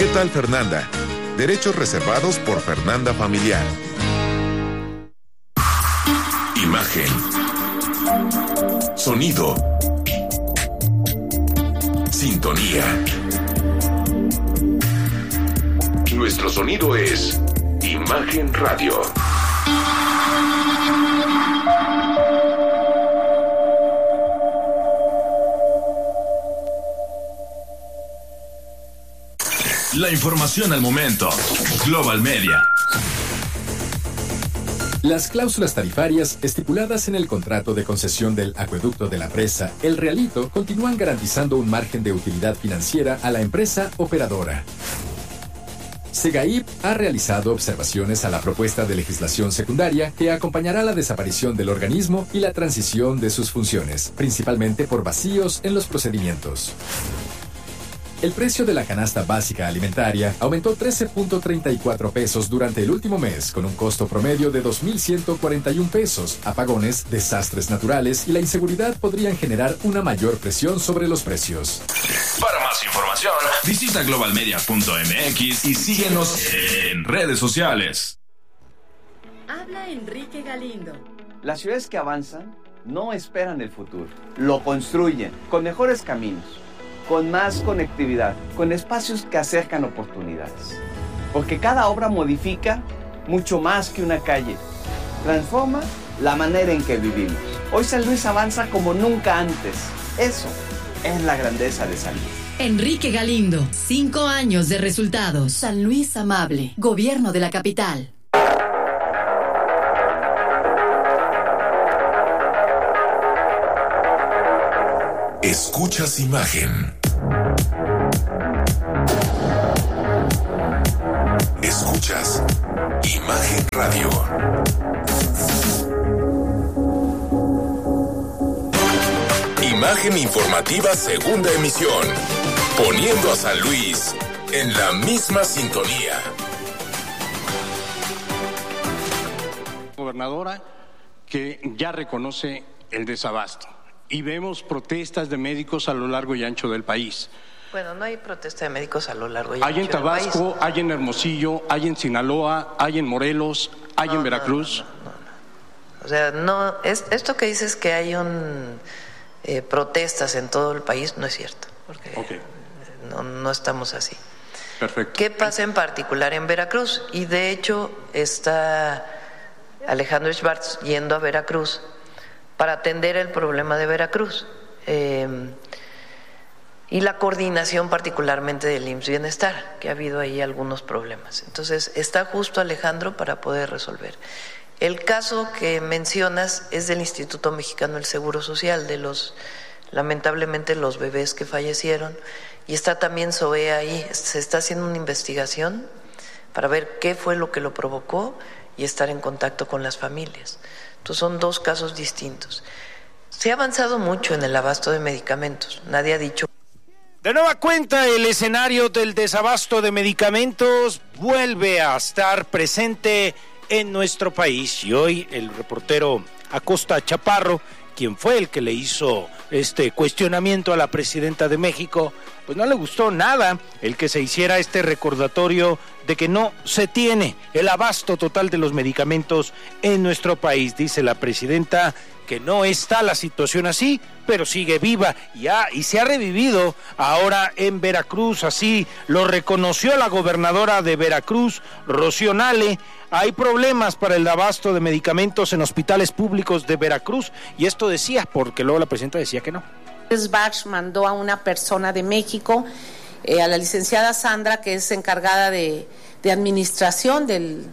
¿Qué tal, Fernanda? Derechos reservados por Fernanda Familiar. Imagen. Sonido. Sintonía. Nuestro sonido es Imagen Radio. La información al momento. Global Media. Las cláusulas tarifarias estipuladas en el contrato de concesión del acueducto de la presa El Realito continúan garantizando un margen de utilidad financiera a la empresa operadora. Segaip ha realizado observaciones a la propuesta de legislación secundaria que acompañará la desaparición del organismo y la transición de sus funciones, principalmente por vacíos en los procedimientos. El precio de la canasta básica alimentaria aumentó 13.34 pesos durante el último mes, con un costo promedio de 2.141 pesos. Apagones, desastres naturales y la inseguridad podrían generar una mayor presión sobre los precios. Para más información, visita globalmedia.mx y síguenos en redes sociales. Habla Enrique Galindo. Las ciudades que avanzan no esperan el futuro, lo construyen con mejores caminos, con más conectividad, con espacios que acercan oportunidades. Porque cada obra modifica mucho más que una calle. Transforma la manera en que vivimos. Hoy San Luis avanza como nunca antes. Eso es la grandeza de San Luis. Enrique Galindo, 5 años de resultados. San Luis amable, gobierno de la capital. Escuchas Imagen. Escuchas Imagen Radio. Imagen informativa, segunda emisión. Poniendo a San Luis en la misma sintonía. Gobernadora que ya reconoce el desabasto. Y vemos protestas de médicos a lo largo y ancho del país. Bueno, no hay protesta de médicos a lo largo y ancho del país. Hay en Tabasco, hay en Hermosillo, hay en Sinaloa, hay en Morelos, hay en Veracruz. No. O sea, no, esto que dices que hay protestas en todo el país no es cierto, porque no estamos así. Perfecto. ¿Qué pasa en particular en Veracruz? Y de hecho está Alejandro Schwartz yendo a Veracruz para atender el problema de Veracruz y la coordinación particularmente del IMSS Bienestar, que ha habido ahí algunos problemas. Entonces está justo Alejandro para poder resolver. El caso que mencionas es del Instituto Mexicano del Seguro Social, lamentablemente los bebés que fallecieron, y está también SOE ahí. Se está haciendo una investigación para ver qué fue lo que lo provocó y estar en contacto con las familias. Entonces son 2 casos distintos. Se ha avanzado mucho en el abasto de medicamentos. Nadie ha dicho. De nueva cuenta, el escenario del desabasto de medicamentos vuelve a estar presente en nuestro país. Y hoy el reportero Acosta Chaparro, quien fue el que le hizo este cuestionamiento a la presidenta de México, pues no le gustó nada el que se hiciera este recordatorio de que no se tiene el abasto total de los medicamentos en nuestro país. Dice la presidenta que no está la situación así, pero sigue viva y se ha revivido ahora en Veracruz. Así lo reconoció la gobernadora de Veracruz, Rocío Nale. Hay problemas para el abasto de medicamentos en hospitales públicos de Veracruz, y esto decía, porque luego la presidenta decía que no. Bach mandó a una persona de México, a la licenciada Sandra, que es encargada de administración del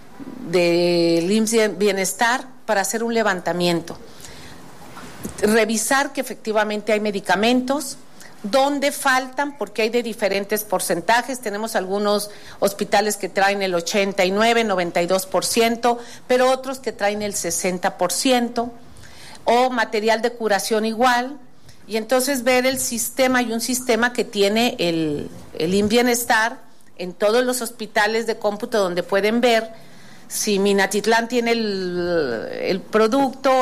IMSS Bienestar, para hacer un levantamiento, revisar que efectivamente hay medicamentos, dónde faltan, porque hay de diferentes porcentajes. Tenemos algunos hospitales que traen el 89, 92%, pero otros que traen el 60%, o material de curación igual. Y entonces ver el sistema, y un sistema que tiene el IMSS Bienestar en todos los hospitales de cómputo, donde pueden ver si Minatitlán tiene el producto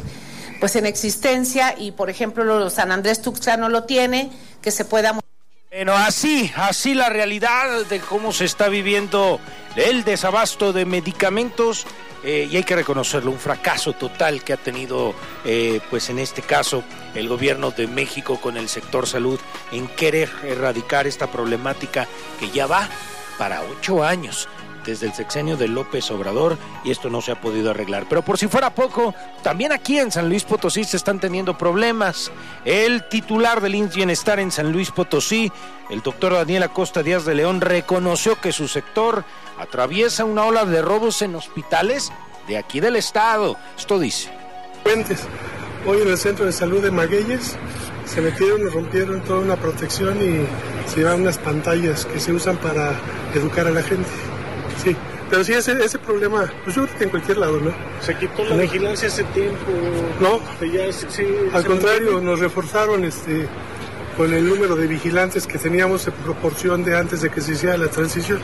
pues en existencia, y por ejemplo San Andrés Tuxtla no lo tiene, que se pueda. Bueno, así la realidad de cómo se está viviendo el desabasto de medicamentos, y hay que reconocerlo, un fracaso total que ha tenido, pues en este caso, el gobierno de México con el sector salud en querer erradicar esta problemática que ya va para 8 años. Desde el sexenio de López Obrador, y esto no se ha podido arreglar. Pero por si fuera poco, también aquí en San Luis Potosí se están teniendo problemas. El titular del IMSS Bienestar en San Luis Potosí, el doctor Daniel Acosta Díaz de León, reconoció que su sector atraviesa una ola de robos en hospitales de aquí del estado. Esto dice. Hoy en el centro de salud de Magueyes se metieron y rompieron toda una protección y se llevan unas pantallas que se usan para educar a la gente. Sí, pero sí, ese problema, pues yo creo que en cualquier lado, ¿no? ¿Se quitó la vigilancia hace tiempo? No, ya sí, al contrario, nos reforzaron con el número de vigilantes que teníamos en proporción de antes de que se hiciera la transición.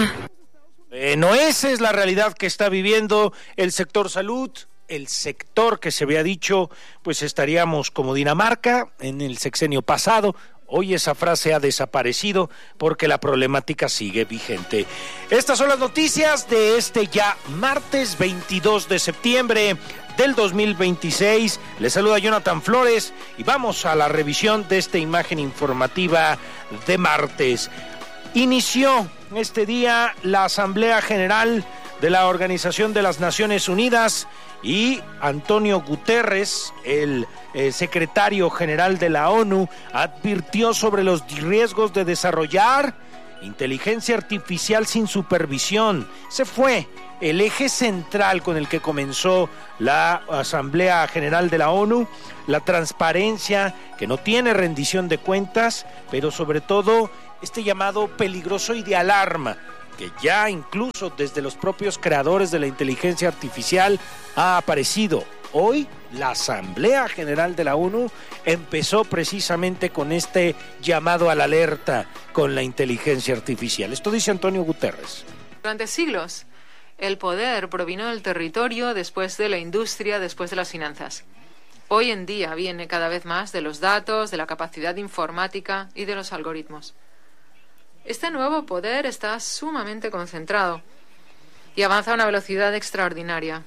No, esa es la realidad que está viviendo el sector salud, el sector que se había dicho, pues estaríamos como Dinamarca en el sexenio pasado. Hoy esa frase ha desaparecido porque la problemática sigue vigente. Estas son las noticias de este ya martes 22 de septiembre del 2026. Les saluda Jonathan Flores y vamos a la revisión de esta imagen informativa de martes. Inició este día la Asamblea General de la Organización de las Naciones Unidas y Antonio Guterres, el secretario general de la ONU, advirtió sobre los riesgos de desarrollar inteligencia artificial sin supervisión. Se fue el eje central con el que comenzó la Asamblea General de la ONU, la transparencia, que no tiene rendición de cuentas, pero sobre todo este llamado peligroso y de alarma, que ya incluso desde los propios creadores de la inteligencia artificial ha aparecido. Hoy la Asamblea General de la ONU empezó precisamente con este llamado a la alerta con la inteligencia artificial. Esto dice Antonio Guterres. Durante siglos, el poder provino del territorio, después de la industria, después de las finanzas. Hoy en día viene cada vez más de los datos, de la capacidad informática y de los algoritmos. Este nuevo poder está sumamente concentrado y avanza a una velocidad extraordinaria.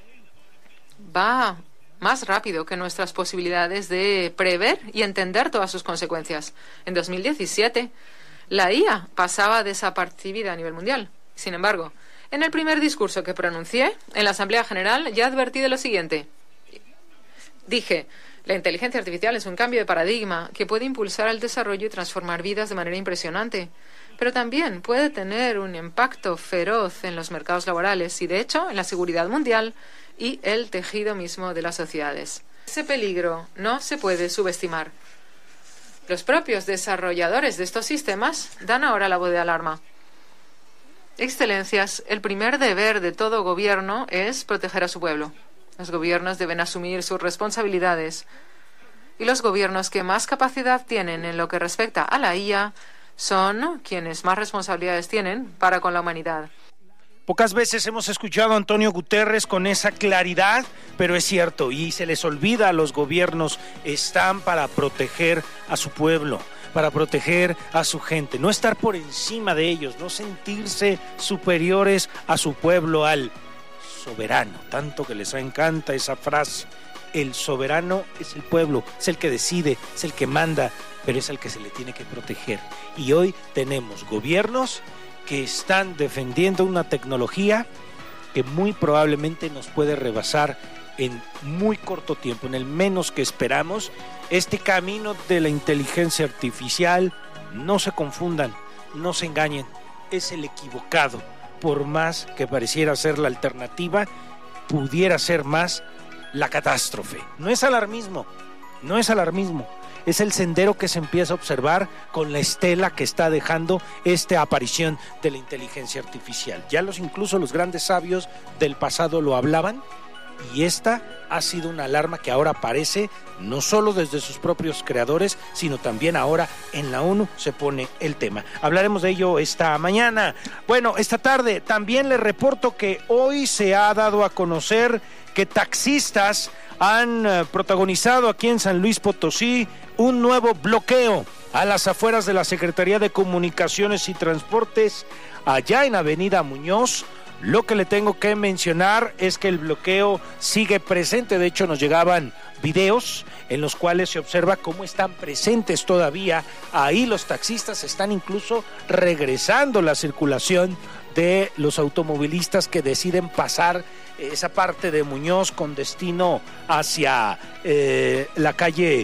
Va más rápido que nuestras posibilidades de prever y entender todas sus consecuencias. En 2017, la IA pasaba desapercibida a nivel mundial. Sin embargo, en el primer discurso que pronuncié en la Asamblea General ya advertí de lo siguiente. Dije: la inteligencia artificial es un cambio de paradigma que puede impulsar el desarrollo y transformar vidas de manera impresionante, pero también puede tener un impacto feroz en los mercados laborales y, de hecho, en la seguridad mundial y el tejido mismo de las sociedades. Ese peligro no se puede subestimar. Los propios desarrolladores de estos sistemas dan ahora la voz de alarma. Excelencias, el primer deber de todo gobierno es proteger a su pueblo. Los gobiernos deben asumir sus responsabilidades y los gobiernos que más capacidad tienen en lo que respecta a la IA son quienes más responsabilidades tienen para con la humanidad. Pocas veces hemos escuchado a Antonio Guterres con esa claridad, pero es cierto, y se les olvida a los gobiernos, están para proteger a su pueblo, para proteger a su gente, no estar por encima de ellos, no sentirse superiores a su pueblo, al soberano, tanto que les encanta esa frase. El soberano es el pueblo, es el que decide, es el que manda, pero es el que se le tiene que proteger. Y hoy tenemos gobiernos que están defendiendo una tecnología que muy probablemente nos puede rebasar en muy corto tiempo, en el menos que esperamos. Este camino de la inteligencia artificial, no se confundan, no se engañen, es el equivocado. Por más que pareciera ser la alternativa, pudiera ser más la catástrofe. No es alarmismo, es el sendero que se empieza a observar con la estela que está dejando esta aparición de la inteligencia artificial. Ya incluso los grandes sabios del pasado lo hablaban, y esta ha sido una alarma que ahora aparece no solo desde sus propios creadores, sino también ahora en la ONU se pone el tema. Hablaremos de ello esta mañana. Bueno, esta tarde también les reporto que hoy se ha dado a conocer que taxistas han protagonizado aquí en San Luis Potosí un nuevo bloqueo a las afueras de la Secretaría de Comunicaciones y Transportes, allá en Avenida Muñoz. Lo que le tengo que mencionar es que el bloqueo sigue presente. De hecho, nos llegaban videos en los cuales se observa cómo están presentes todavía ahí los taxistas. Están incluso regresando la circulación de los automovilistas que deciden pasar esa parte de Muñoz con destino hacia la calle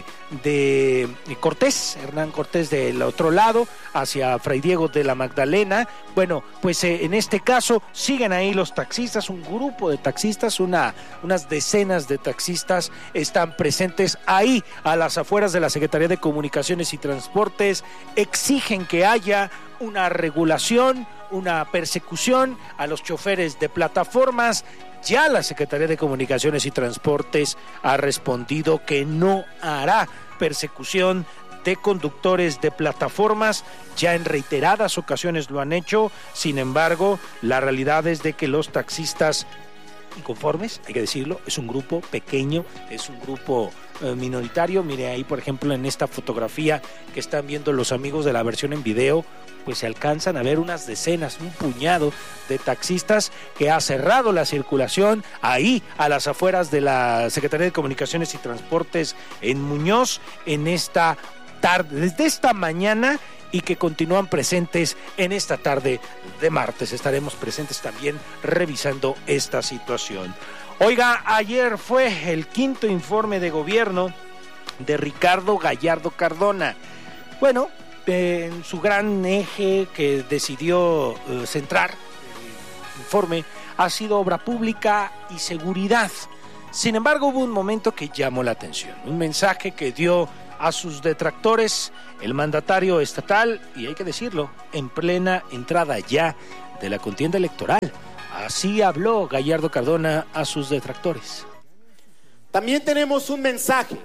de Cortés, Hernán Cortés del otro lado, hacia Fray Diego de la Magdalena. Bueno, pues en este caso siguen ahí los taxistas, un grupo de taxistas, unas decenas de taxistas están presentes ahí a las afueras de la Secretaría de Comunicaciones y Transportes. Exigen que haya una regulación, una persecución a los choferes de plataformas. Ya la Secretaría de Comunicaciones y Transportes ha respondido que no hará persecución de conductores de plataformas. Ya en reiteradas ocasiones lo han hecho. Sin embargo, la realidad es de que los taxistas inconformes, hay que decirlo, es un grupo pequeño, es un grupo minoritario. Mire ahí, por ejemplo, en esta fotografía que están viendo los amigos de la versión en video, pues se alcanzan a ver unas decenas, un puñado de taxistas que ha cerrado la circulación ahí a las afueras de la Secretaría de Comunicaciones y Transportes en Muñoz en esta tarde, desde esta mañana, y que continúan presentes en esta tarde de martes. Estaremos presentes también revisando esta situación. Oiga, ayer fue el quinto informe de gobierno de Ricardo Gallardo Cardona. Bueno, en su gran eje que decidió centrar el informe ha sido obra pública y seguridad. Sin embargo, hubo un momento que llamó la atención, un mensaje que dio a sus detractores el mandatario estatal, y hay que decirlo, en plena entrada ya de la contienda electoral. Así habló Gallardo Cardona a sus detractores. También tenemos un mensaje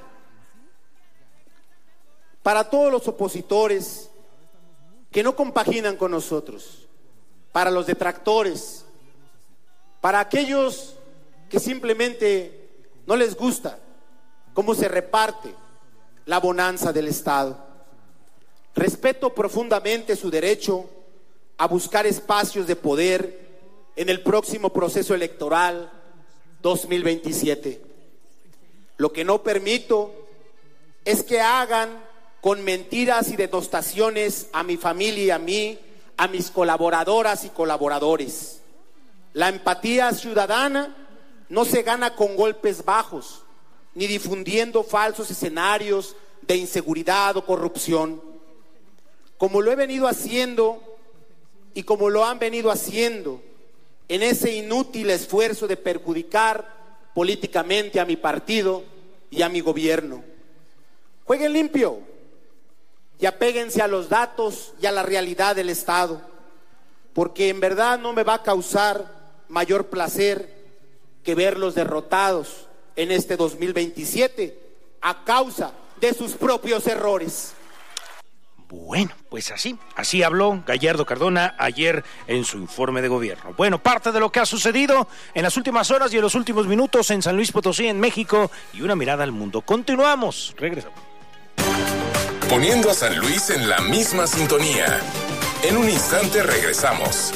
para todos los opositores que no compaginan con nosotros, para los detractores, para aquellos que simplemente no les gusta cómo se reparte la bonanza del Estado. Respeto profundamente su derecho a buscar espacios de poder en el próximo proceso electoral 2027. Lo que no permito es que hagan con mentiras y denostaciones a mi familia y a mí, a mis colaboradoras y colaboradores. La empatía ciudadana no se gana con golpes bajos, ni difundiendo falsos escenarios de inseguridad o corrupción. Como lo he venido haciendo y como lo han venido haciendo en ese inútil esfuerzo de perjudicar políticamente a mi partido y a mi gobierno. Jueguen limpio y apéguense a los datos y a la realidad del Estado, porque en verdad no me va a causar mayor placer que verlos derrotados en este 2027 a causa de sus propios errores. Bueno, pues así habló Gallardo Cardona ayer en su informe de gobierno. Bueno, parte de lo que ha sucedido en las últimas horas y en los últimos minutos en San Luis Potosí, en México, y una mirada al mundo. Continuamos, regresamos. Poniendo a San Luis en la misma sintonía. En un instante regresamos.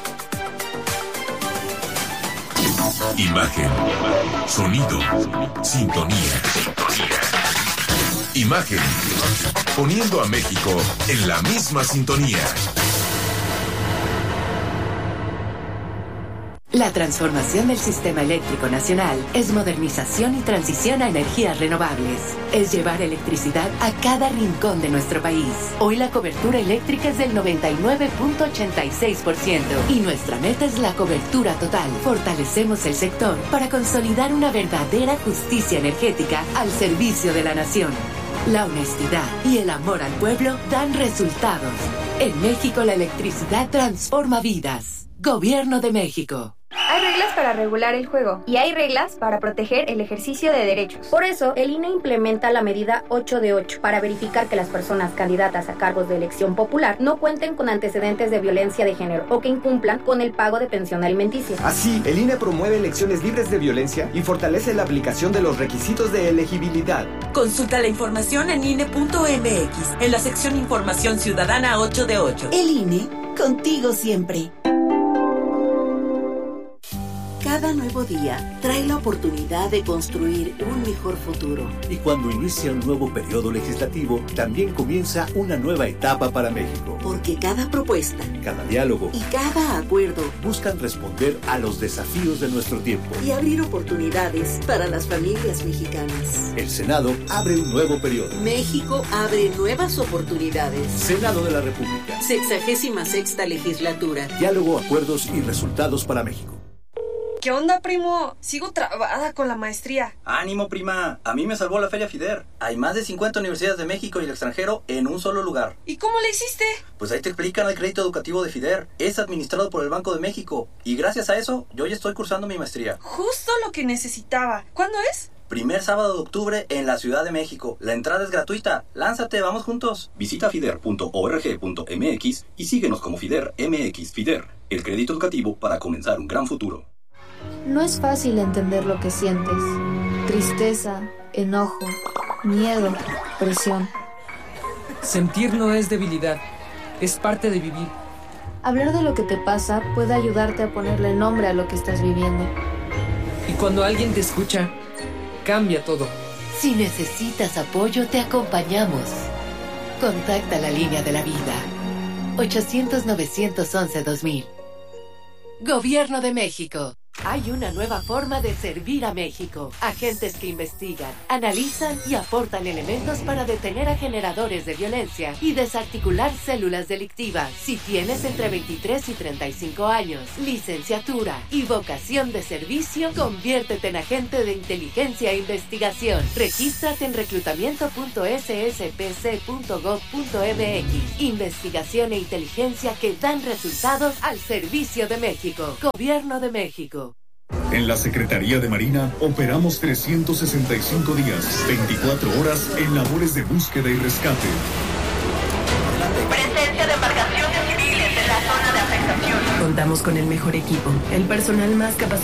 Imagen, sonido, sintonía. Imagen, poniendo a México en la misma sintonía. La transformación del sistema eléctrico nacional es modernización y transición a energías renovables. Es llevar electricidad a cada rincón de nuestro país. Hoy la cobertura eléctrica es del 99.86% y nuestra meta es la cobertura total. Fortalecemos el sector para consolidar una verdadera justicia energética al servicio de la nación. La honestidad y el amor al pueblo dan resultados. En México la electricidad transforma vidas. Gobierno de México. Hay reglas para regular el juego y hay reglas para proteger el ejercicio de derechos. Por eso, el INE implementa la medida 8 de 8 para verificar que las personas candidatas a cargos de elección popular no cuenten con antecedentes de violencia de género o que incumplan con el pago de pensión alimenticia. Así, el INE promueve elecciones libres de violencia y fortalece la aplicación de los requisitos de elegibilidad. Consulta la información en INE.mx, en la sección Información Ciudadana 8 de 8. El INE, contigo siempre. Cada nuevo día trae la oportunidad de construir un mejor futuro. Y cuando inicia un nuevo periodo legislativo, también comienza una nueva etapa para México. Porque cada propuesta, cada diálogo y cada acuerdo buscan responder a los desafíos de nuestro tiempo y abrir oportunidades para las familias mexicanas. El Senado abre un nuevo periodo. México abre nuevas oportunidades. Senado de la República. 66ª legislatura. Diálogo, acuerdos y resultados para México. ¿Qué onda, primo? Sigo trabada con la maestría. ¡Ánimo, prima! A mí me salvó la Feria FIDER. Hay más de 50 universidades de México y el extranjero en un solo lugar. ¿Y cómo le hiciste? Pues ahí te explican el crédito educativo de FIDER. Es administrado por el Banco de México. Y gracias a eso, yo ya estoy cursando mi maestría. Justo lo que necesitaba. ¿Cuándo es? Primer sábado de octubre en la Ciudad de México. La entrada es gratuita. ¡Lánzate, vamos juntos! Visita fider.org.mx y síguenos como FIDER MX. FIDER, el crédito educativo para comenzar un gran futuro. No es fácil entender lo que sientes. Tristeza, enojo, miedo, presión. Sentir no es debilidad, es parte de vivir. Hablar de lo que te pasa puede ayudarte a ponerle nombre a lo que estás viviendo. Y cuando alguien te escucha, cambia todo. Si necesitas apoyo, te acompañamos. Contacta la línea de la vida. 800-911-2000. Gobierno de México. Hay una nueva forma de servir a México. Agentes que investigan, analizan y aportan elementos para detener a generadores de violencia y desarticular células delictivas. Si tienes entre 23 y 35 años, licenciatura y vocación de servicio, conviértete en agente de inteligencia e investigación. Regístrate en reclutamiento.sspc.gov.mx. Investigación e inteligencia que dan resultados al servicio de México. Gobierno de México. En la Secretaría de Marina operamos 365 días, 24 horas en labores de búsqueda y rescate. Presencia de embarcaciones civiles en la zona de afectación. Contamos con el mejor equipo, el personal más capacitado